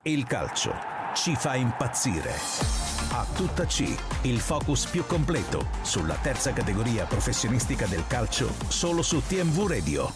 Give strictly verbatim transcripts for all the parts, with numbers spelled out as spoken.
Il calcio ci fa impazzire. A tutta C, il focus più completo sulla terza categoria professionistica del calcio, solo su T M V Radio.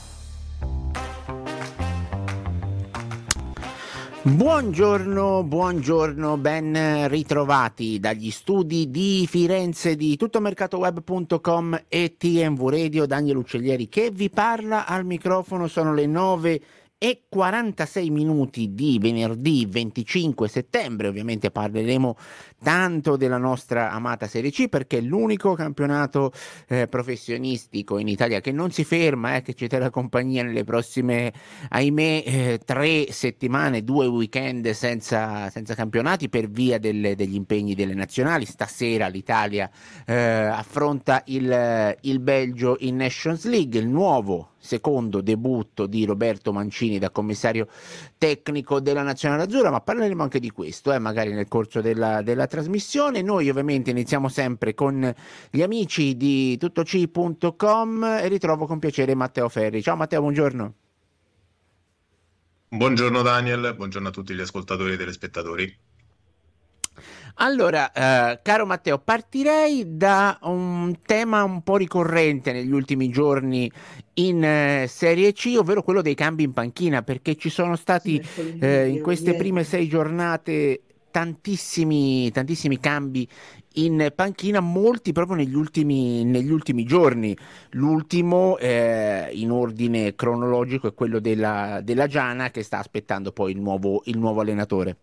Buongiorno, buongiorno, ben ritrovati dagli studi di Firenze di tuttomercatoweb punto com e T M V Radio. Daniel Uccellieri che vi parla al microfono. Sono le nove e quarantasei minuti di venerdì venticinque settembre. Ovviamente parleremo tanto della nostra amata Serie C, perché è l'unico campionato eh, professionistico in Italia che non si ferma, eh, che ci terrà compagnia nelle prossime, ahimè, eh, tre settimane, due weekend senza, senza campionati per via delle, degli impegni delle nazionali. Stasera l'Italia eh, affronta il, il Belgio in Nations League, il nuovo secondo debutto di Roberto Mancini da commissario tecnico della Nazionale Azzurra, ma parleremo anche di questo, eh, magari nel corso della, della trasmissione. Noi ovviamente iniziamo sempre con gli amici di tuttoc punto com e ritrovo con piacere Matteo Ferri. Ciao Matteo, buongiorno. Buongiorno Daniel, buongiorno a tutti gli ascoltatori e telespettatori. Allora, eh, caro Matteo, partirei da un tema un po' ricorrente negli ultimi giorni in eh, Serie C, ovvero quello dei cambi in panchina, perché ci sono stati eh, in queste prime sei giornate tantissimi, tantissimi cambi in panchina, molti proprio negli ultimi, negli ultimi giorni. L'ultimo eh, in ordine cronologico è quello della, della Giana, che sta aspettando poi il nuovo, il nuovo allenatore.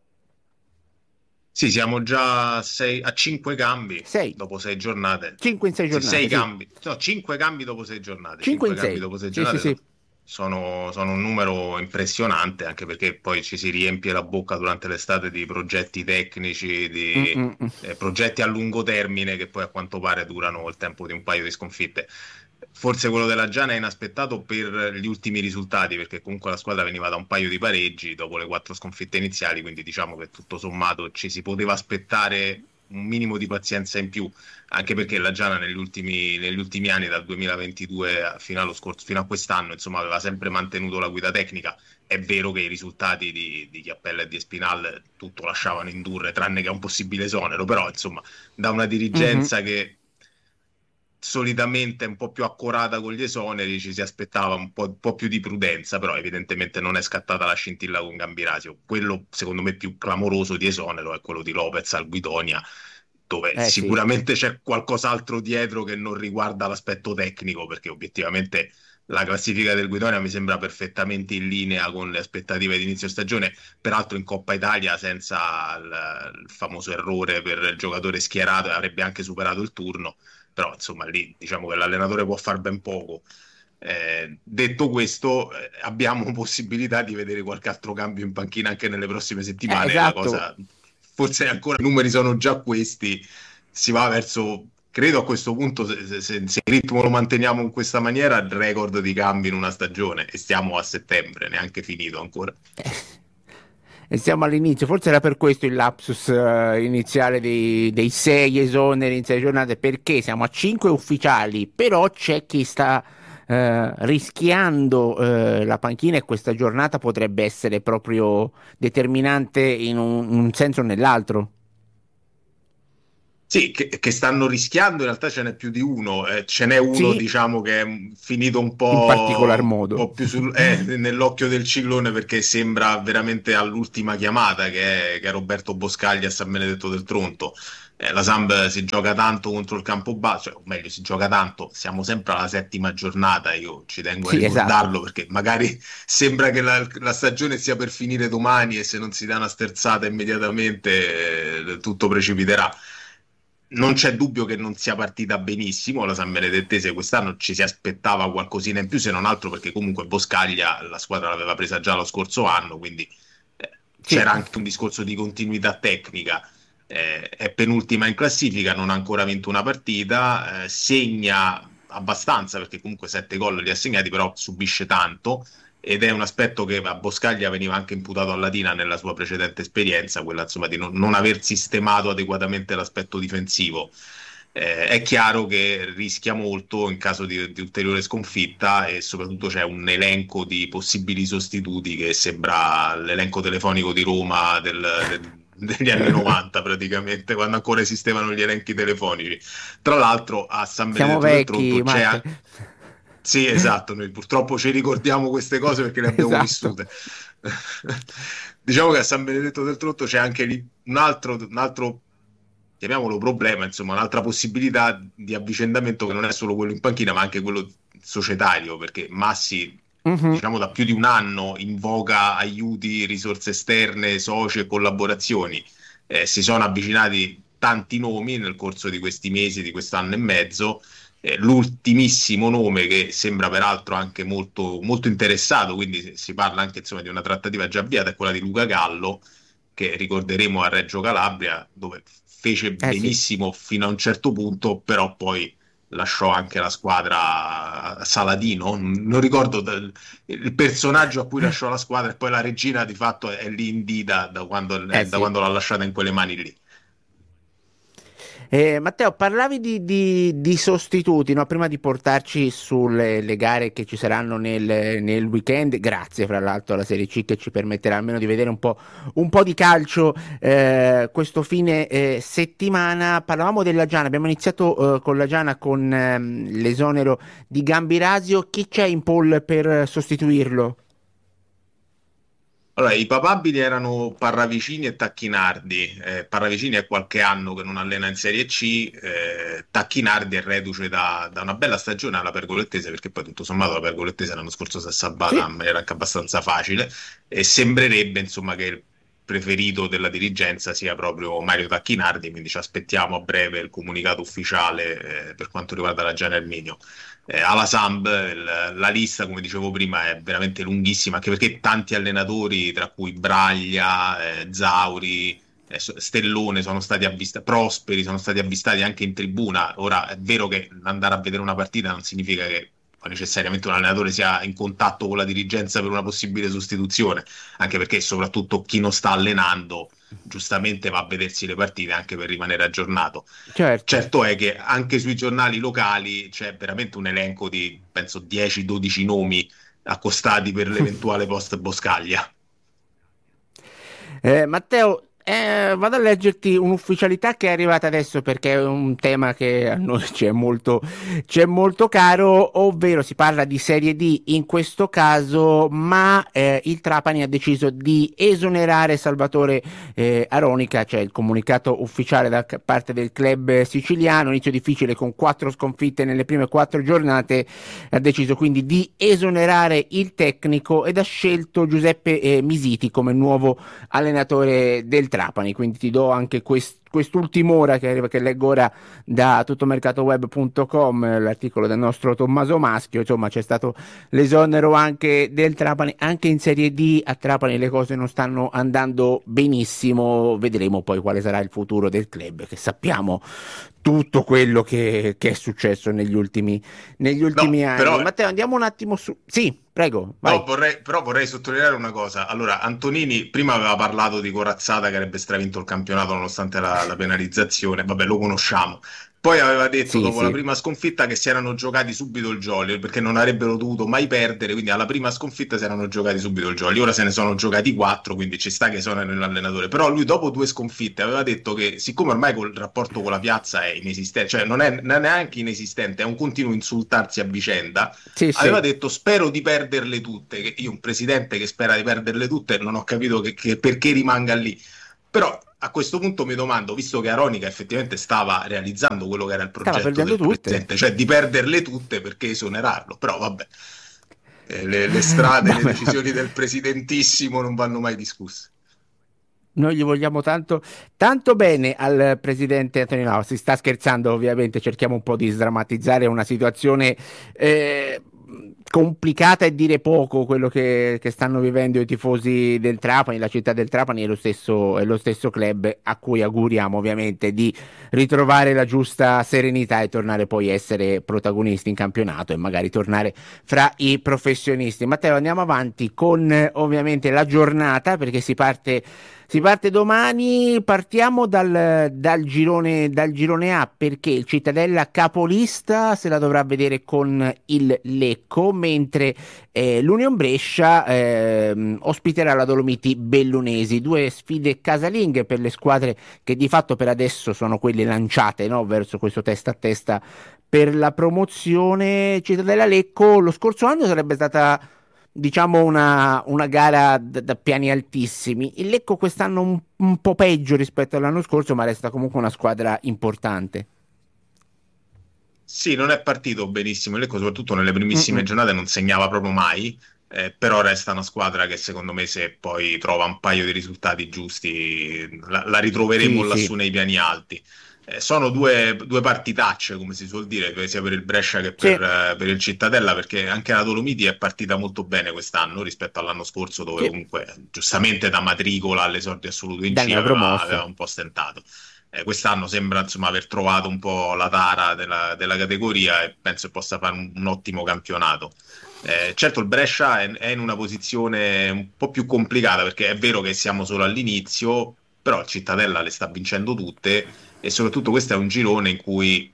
Sì, siamo già sei, a cinque cambi sei. dopo sei giornate. Cinque in sei giornate. Sì, sei sì. cambi. No, cinque cambi dopo sei giornate. Cinque, cinque in cambi sei. dopo sei Sì, giornate. sì, sì. Sono, sono un numero impressionante, anche perché poi ci si riempie la bocca durante l'estate di progetti tecnici, di eh, progetti a lungo termine che poi a quanto pare durano il tempo di un paio di sconfitte. Forse quello della Giana è inaspettato per gli ultimi risultati, perché comunque la squadra veniva da un paio di pareggi dopo le quattro sconfitte iniziali, quindi diciamo che tutto sommato ci si poteva aspettare un minimo di pazienza in più, anche perché la Giana negli ultimi, negli ultimi anni, dal duemilaventidue fino allo scorso, fino a quest'anno, insomma, aveva sempre mantenuto la guida tecnica. È vero che i risultati di, di Chiappella e di Espinal tutto lasciavano indurre, tranne che a un possibile esonero, però insomma, da una dirigenza mm-hmm. che solitamente un po' più accurata con gli esoneri ci si aspettava un po', un po' più di prudenza, però evidentemente non è scattata la scintilla con Gambirasio. Quello secondo me più clamoroso di esonero è quello di Lopez al Guidonia, dove eh, sicuramente sì. C'è qualcos'altro dietro che non riguarda l'aspetto tecnico, perché obiettivamente la classifica del Guidonia mi sembra perfettamente in linea con le aspettative di inizio stagione, peraltro in Coppa Italia senza il, il famoso errore per il giocatore schierato, avrebbe anche superato il turno. Però insomma lì diciamo che l'allenatore può far ben poco. Eh, detto questo, eh, abbiamo possibilità di vedere qualche altro cambio in panchina anche nelle prossime settimane. Eh, esatto. La cosa, forse ancora i numeri sono già questi, si va verso, credo a questo punto, se, se, se il ritmo lo manteniamo in questa maniera, il record di cambi in una stagione, e stiamo a settembre, neanche finito ancora. E siamo all'inizio, forse era per questo il lapsus uh, iniziale dei, dei sei esoneri in sei giornate, perché siamo a cinque ufficiali, però c'è chi sta uh, rischiando uh, la panchina, e questa giornata potrebbe essere proprio determinante in un, in un senso o nell'altro. Sì, che, che stanno rischiando, in realtà ce n'è più di uno, eh, ce n'è uno sì, diciamo che è finito un po', in particolar modo. Un po' più sul, eh, nell'occhio del ciclone, perché sembra veramente all'ultima chiamata, che è, che è Roberto Boscaglia a San Benedetto del Tronto. Eh, la Samp si gioca tanto contro il Campobasso, cioè, o meglio si gioca tanto, siamo sempre alla settima giornata, io ci tengo a sì, ricordarlo, esatto. Perché magari sembra che la, la stagione sia per finire domani e se non si dà una sterzata immediatamente eh, tutto precipiterà. Non c'è dubbio che non sia partita benissimo la San Benedettese quest'anno, ci si aspettava qualcosina in più, se non altro perché comunque Boscaglia la squadra l'aveva presa già lo scorso anno, quindi eh, sì. C'era anche un discorso di continuità tecnica. Eh, è penultima in classifica, non ha ancora vinto una partita, eh, segna abbastanza perché comunque sette gol li ha segnati, però subisce tanto, ed è un aspetto che a Boscaglia veniva anche imputato a Latina nella sua precedente esperienza, quella insomma di non, non aver sistemato adeguatamente l'aspetto difensivo. eh, è chiaro che rischia molto in caso di, di ulteriore sconfitta, e soprattutto c'è un elenco di possibili sostituti che sembra l'elenco telefonico di Roma del, del- degli anni novanta, praticamente, quando ancora esistevano gli elenchi telefonici. Tra l'altro a San Siamo Benedetto del Tronto vecchi, c'è Matte. anche... Sì, esatto, noi purtroppo ci ricordiamo queste cose perché le abbiamo Esatto. vissute. Diciamo che a San Benedetto del Tronto c'è anche lì un altro, un altro, chiamiamolo problema, insomma, un'altra possibilità di avvicendamento che non è solo quello in panchina, ma anche quello societario, perché Massi, Mhm. diciamo, da più di un anno invoca aiuti, risorse esterne, soci e collaborazioni. Eh, si sono avvicinati tanti nomi nel corso di questi mesi, di quest'anno e mezzo. Eh, l'ultimissimo nome, che sembra peraltro anche molto, molto interessato, quindi si si parla anche, insomma, di una trattativa già avviata, è quella di Luca Gallo, che ricorderemo a Reggio Calabria, dove fece Eh sì. benissimo fino a un certo punto, però poi lasciò anche la squadra a Saladino, non ricordo del- il personaggio a cui lasciò la squadra, e poi la regina di fatto è lì in D da, da quando, Eh da sì. quando l'ha lasciata in quelle mani lì. Eh, Matteo, parlavi di, di- di sostituti, no? Prima di portarci sulle le gare che ci saranno nel, nel weekend, grazie fra l'altro alla Serie C che ci permetterà almeno di vedere un po', un po' di calcio eh, questo fine eh, settimana. Parlavamo della Giana, abbiamo iniziato eh, con la Giana con ehm, l'esonero di Gambirasio. Chi c'è in poll per sostituirlo? Allora, i papabili erano Parravicini e Tacchinardi. Eh, Parravicini è qualche anno che non allena in Serie C, eh, Tacchinardi è reduce da, da una bella stagione alla Pergolettese, perché poi tutto sommato la Pergolettese l'anno scorso si è salvata Sì. in maniera anche abbastanza facile, e sembrerebbe, insomma, che il preferito della dirigenza sia proprio Mario Tacchinardi, quindi ci aspettiamo a breve il comunicato ufficiale, eh, per quanto riguarda la Gian Erminio. Eh, alla Samb il- la lista, come dicevo prima, è veramente lunghissima, anche perché tanti allenatori, tra cui Braglia, eh, Zauri, eh, so- Stellone, sono stati avvistati, Prosperi sono stati avvistati anche in tribuna. Ora è vero che andare a vedere una partita non significa che poi necessariamente un allenatore sia in contatto con la dirigenza per una possibile sostituzione, anche perché soprattutto chi non sta allenando giustamente va a vedersi le partite anche per rimanere aggiornato. Certo. Certo è che anche sui giornali locali c'è veramente un elenco di, penso, dieci dodici nomi accostati per l'eventuale post Boscaglia. Eh, Matteo, eh, vado a leggerti un'ufficialità che è arrivata adesso perché è un tema che a noi ci è molto, ci è molto caro, ovvero si parla di Serie D in questo caso, ma eh, il Trapani ha deciso di esonerare Salvatore eh, Aronica, cioè il comunicato ufficiale da c- parte del club siciliano. Inizio difficile con quattro sconfitte nelle prime quattro giornate, ha deciso quindi di esonerare il tecnico ed ha scelto Giuseppe eh, Misiti come nuovo allenatore del Trapani. Quindi ti do anche quest- quest'ultima ora che arriva, che leggo ora da tuttomercatoweb punto com, l'articolo del nostro Tommaso Maschio. Insomma, c'è stato l'esonero anche del Trapani, anche in Serie D. A Trapani le cose non stanno andando benissimo, vedremo poi quale sarà il futuro del club, che sappiamo tutto quello che, che è successo negli ultimi, negli No, ultimi anni. però Matteo, andiamo un attimo su... Sì, prego, No, vai. vorrei, però vorrei sottolineare una cosa. Allora, Antonini prima aveva parlato di Corazzata che avrebbe stravinto il campionato nonostante la, la penalizzazione. Vabbè, lo conosciamo. Poi aveva detto Sì, dopo la sì. prima sconfitta che si erano giocati subito il jolly perché non avrebbero dovuto mai perdere. Quindi alla prima sconfitta si erano giocati subito il jolly. Ora se ne sono giocati quattro, quindi ci sta che sono nell'allenatore. Però lui dopo due sconfitte aveva detto che siccome ormai col rapporto con la piazza è inesistente, cioè non è, non è neanche inesistente, è un continuo insultarsi a vicenda, Sì, aveva sì. detto spero di perderle tutte, che io un presidente che spera di perderle tutte non ho capito che, che perché rimanga lì. Però a questo punto mi domando, visto che Aronica effettivamente stava realizzando quello che era il Stava progetto perdendo del tutte. presidente, cioè di perderle tutte, perché esonerarlo? Però vabbè, eh, le, le strade, le Vabbè, decisioni del presidentissimo non vanno mai discusse. noi gli vogliamo tanto, tanto bene al presidente Antonio. No, si sta scherzando, ovviamente. Cerchiamo un po' di sdrammatizzare una situazione eh, complicata e dire poco quello che, che stanno vivendo i tifosi del Trapani, la città del Trapani è lo stesso, è lo stesso club a cui auguriamo ovviamente di ritrovare la giusta serenità e tornare poi a essere protagonisti in campionato e magari tornare fra i professionisti. Matteo, andiamo avanti con eh, ovviamente la giornata perché si parte Si parte domani, partiamo dal, dal girone, dal girone A, perché il Cittadella capolista se la dovrà vedere con il Lecco, mentre eh, l'Union Brescia ehm, ospiterà la Dolomiti Bellunesi, due sfide casalinghe per le squadre che di fatto per adesso sono quelle lanciate, no, verso questo testa a testa per la promozione. Cittadella Lecco lo scorso anno sarebbe stata, diciamo, una, una gara da, da piani altissimi. Il Lecco quest'anno un, un po' peggio rispetto all'anno scorso, ma resta comunque una squadra importante. Sì, non è partito benissimo il Lecco, soprattutto nelle primissime Mm-mm. giornate non segnava proprio mai, eh, però resta una squadra che secondo me se poi trova un paio di risultati giusti la, la ritroveremo Sì, lassù sì, nei piani alti. Eh, sono due, due partitacce, come si suol dire, per- sia per il Brescia che per, sì, eh, per il Cittadella, perché anche la Dolomiti è partita molto bene quest'anno rispetto all'anno scorso, dove sì, comunque giustamente da matricola all'esordio assoluto in dal C aveva, neopromosso. aveva un po' stentato. Eh, quest'anno sembra insomma aver trovato un po' la tara della, della categoria e penso che possa fare un, un ottimo campionato. Eh, certo, il Brescia è, è in una posizione un po' più complicata perché è vero che siamo solo all'inizio, però il Cittadella le sta vincendo tutte e soprattutto questo è un girone in cui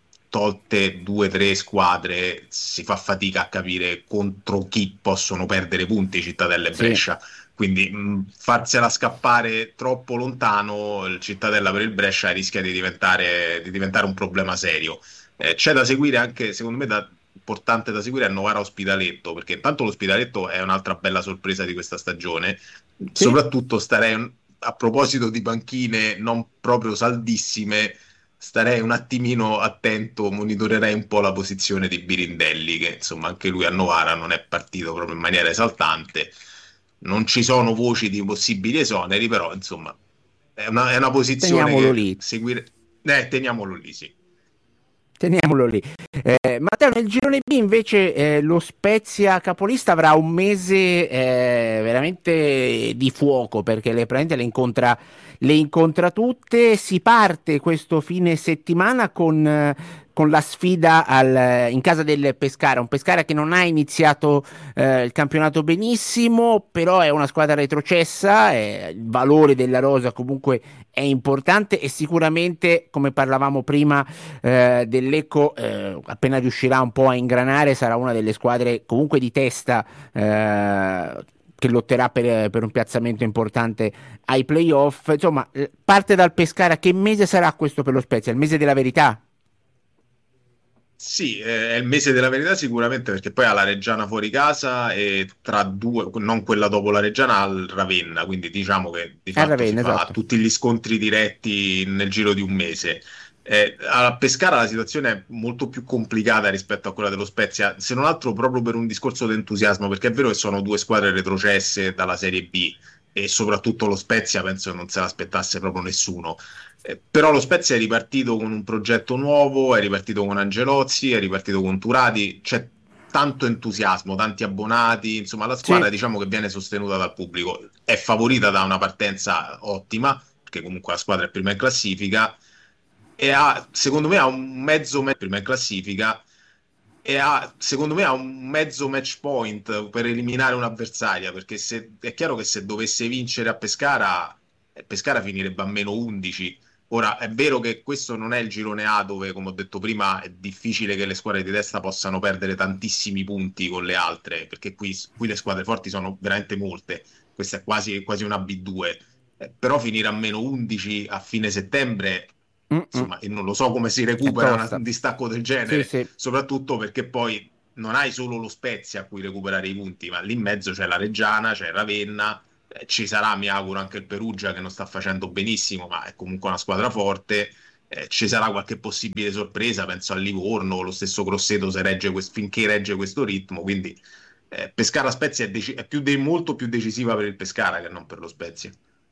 tolte due o tre squadre si fa fatica a capire contro chi possono perdere punti Cittadella e Sì. Brescia. Quindi mh, farsela scappare troppo lontano, il Cittadella per il Brescia rischia di diventare, di diventare un problema serio. Eh, c'è da seguire anche, secondo me, da, importante da seguire è Novara Ospitaletto, perché intanto l'Ospitaletto è un'altra bella sorpresa di questa stagione. Sì. Soprattutto starei, a proposito di panchine non proprio saldissime, starei un attimino attento, monitorerei un po' la posizione di Birindelli, che insomma anche lui a Novara non è partito proprio in maniera esaltante. Non ci sono voci di possibili esoneri, però insomma è una, è una posizione Teniamolo che lì. seguire. Eh, teniamolo lì, sì. Teniamolo lì. Eh, Matteo, nel girone B invece eh, lo Spezia capolista avrà un mese eh, veramente di fuoco perché le, praticamente le incontra, le incontra tutte. Si parte questo fine settimana con, eh, con la sfida al- in casa del Pescara, un Pescara che non ha iniziato eh, il campionato benissimo, però è una squadra retrocessa, eh, il valore della rosa comunque è importante e sicuramente, come parlavamo prima, eh, del Lecco, eh, appena riuscirà un po' a ingranare, sarà una delle squadre comunque di testa eh, che lotterà per, per un piazzamento importante ai playoff. Insomma, eh, parte dal Pescara. Che mese sarà questo per lo Spezia? Il mese della verità? Sì, eh, è il mese della verità sicuramente perché poi ha la Reggiana fuori casa e tra due, non quella dopo la Reggiana, al Ravenna, quindi diciamo che di A fatto si Ravenna, fa esatto. tutti gli scontri diretti nel giro di un mese. Eh, a Pescara la situazione è molto più complicata rispetto a quella dello Spezia, se non altro proprio per un discorso di entusiasmo, perché è vero che sono due squadre retrocesse dalla Serie B e soprattutto lo Spezia penso che non se l'aspettasse proprio nessuno. Eh, però lo Spezia è ripartito con un progetto nuovo, è ripartito con Angelozzi, è ripartito con Turati, c'è tanto entusiasmo, tanti abbonati, insomma la Sì, squadra diciamo che viene sostenuta dal pubblico, è favorita da una partenza ottima, perché comunque la squadra è prima in classifica e ha, secondo me, ha un mezzo match prima in classifica e ha, secondo me, ha un mezzo match point per eliminare un'avversaria, perché se, è chiaro che se dovesse vincere a Pescara, eh, Pescara finirebbe a meno undici. Ora, è vero che questo non è il girone A dove, come ho detto prima, è difficile che le squadre di testa possano perdere tantissimi punti con le altre, perché qui, qui le squadre forti sono veramente molte. Questa è quasi, quasi una B due. Eh, però finire a meno undici a fine settembre, Mm-mm. insomma, e non lo so come si È recupera una- tosta. un distacco del Sì, genere, sì. soprattutto perché poi non hai solo lo Spezia a cui recuperare i punti, ma lì in mezzo c'è la Reggiana, c'è il Ravenna, eh, ci sarà, mi auguro, anche il Perugia che non sta facendo benissimo, ma è comunque una squadra forte. Eh, ci sarà qualche possibile sorpresa, penso al Livorno, lo stesso Grosseto se regge quest- finché regge questo ritmo, quindi eh, Pescara Spezia è, deci- è più de- molto più decisiva per il Pescara che non per lo Spezia.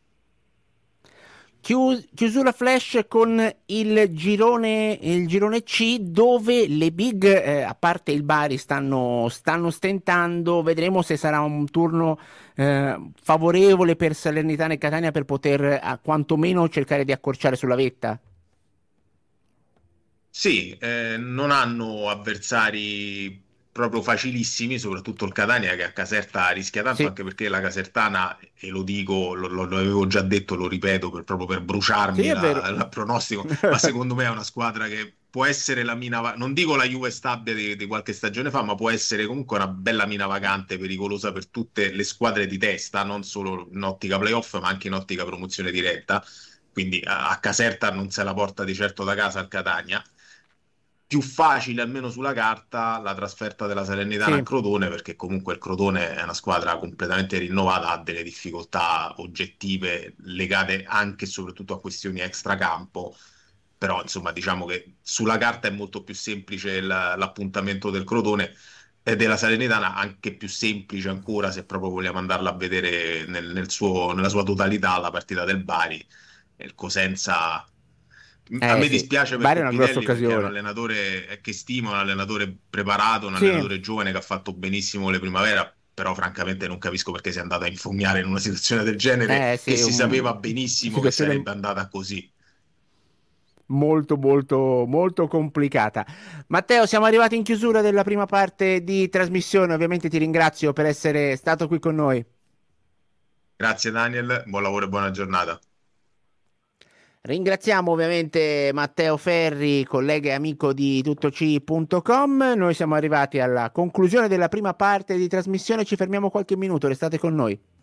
Chius- chiusura flash con il girone, il girone C dove le big, eh, a parte il Bari, stanno, stanno stentando. Vedremo se sarà un turno eh, favorevole per Salernitana e Catania per poter eh, quantomeno cercare di accorciare sulla vetta. Sì, eh, non hanno avversari proprio facilissimi, soprattutto il Catania che a Caserta rischia tanto, Sì. anche perché la Casertana, e lo dico, lo, lo- lo avevo già detto, lo ripeto per- proprio per Sì, bruciarmi è la- vero. il pronostico, ma secondo me è una squadra che può essere la mina, va- non dico la Juve stabile di, di qualche stagione fa, ma può essere comunque una bella mina vagante, pericolosa per tutte le squadre di testa, non solo in ottica playoff, ma anche in ottica promozione diretta. Quindi a, a Caserta non se la porta di certo da casa al Catania. Più facile, almeno sulla carta, la trasferta della Salernitana a Sì. Crotone, perché comunque il Crotone è una squadra completamente rinnovata, ha delle difficoltà oggettive legate anche e soprattutto a questioni extracampo, però insomma diciamo che sulla carta è molto più semplice il- l'appuntamento del Crotone e della Salernitana, anche più semplice ancora se proprio vogliamo andarla a vedere nel, nel suo- nella sua totalità la partita del Bari. Il Cosenza, a Eh me sì, dispiace per Bari è una grossa Cuppitelli perché è un occasione. allenatore eh, che stimo, un allenatore preparato, un Sì, allenatore giovane che ha fatto benissimo le primavera, però francamente non capisco perché si è andato a infognare in una situazione del genere eh che sì, si un- sapeva una benissimo che situazione sarebbe andata così. molto molto molto complicata. Matteo, siamo arrivati in chiusura della prima parte di trasmissione. Ovviamente ti ringrazio per essere stato qui con noi. Grazie Daniel, buon lavoro e buona giornata. Ringraziamo ovviamente Matteo Ferri, collega e amico di tuttoci punto com. Noi siamo arrivati alla conclusione della prima parte di trasmissione, ci fermiamo qualche minuto, restate con noi.